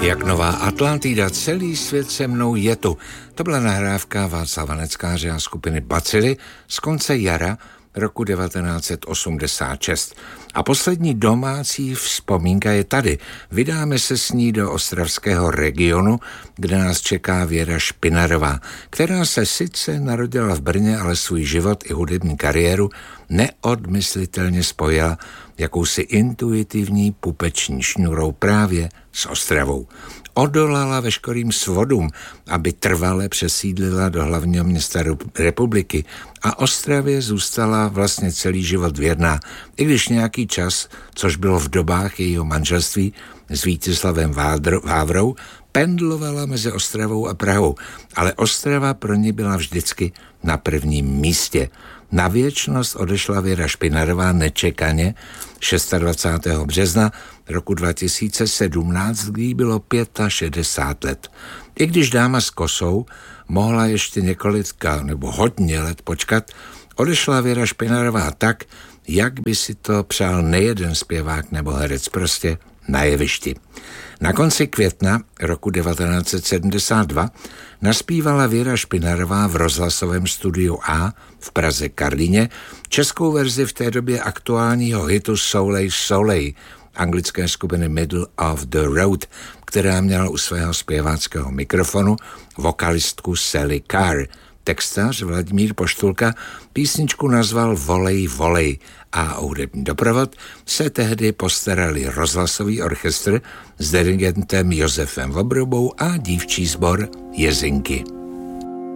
Jak nová Atlantida, celý svět se mnou je tu. To byla nahrávka Václava Neckáře a skupiny Bacily z konce jara roku 1986. A poslední domácí vzpomínka je tady. Vydáme se s ní do ostravského regionu, kde nás čeká Věra Špinarová, která se sice narodila v Brně, ale svůj život i hudební kariéru neodmyslitelně spojila jakousi intuitivní pupeční šňůrou právě s Ostravou. Odolala veškerým svodům, aby trvale přesídlila do hlavního města republiky a Ostravě zůstala vlastně celý život věrná, i když nějaký čas, což bylo v dobách jejího manželství s Vítězslavem Vávrou, pendlovala mezi Ostravou a Prahou, ale Ostrava pro ní byla vždycky na prvním místě. Na věčnost odešla Věra Špinarová nečekaně 26. března roku 2017, kdy jí bylo 65 let. I když dáma s kosou mohla ještě několika nebo hodně let počkat, odešla Věra Špinarová tak, jak by si to přál nejeden zpěvák nebo herec, prostě na jevišti. Na konci května roku 1972 naspívala Věra Špinarová v rozhlasovém studiu A v Praze Karlíně českou verzi v té době aktuálního hitu Soleil Soleil anglické skupiny Middle of the Road, která měla u svého zpěváckého mikrofonu vokalistku Sally Carr. Textař Vladimír Poštulka písničku nazval Volej, volej a o hudební doprovod se tehdy postarali rozhlasový orchestr s dirigentem Josefem Vobrobou a dívčí sbor Jezinky.